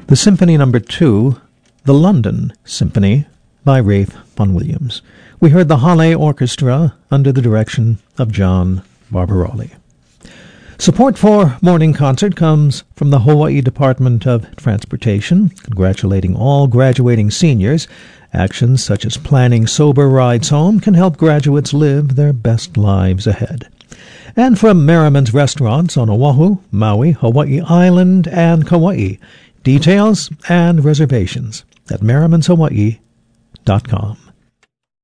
The Symphony No. 2, The London Symphony, by Rafe Vaughan Williams. We heard the Halle Orchestra under the direction of John Barbaroli. Support for Morning Concert comes from the Hawaii Department of Transportation, congratulating all graduating seniors. Actions such as planning sober rides home can help graduates live their best lives ahead. And from Merriman's Restaurants on Oahu, Maui, Hawaii Island, and Kauai. Details and reservations at merrimanshawaii.com.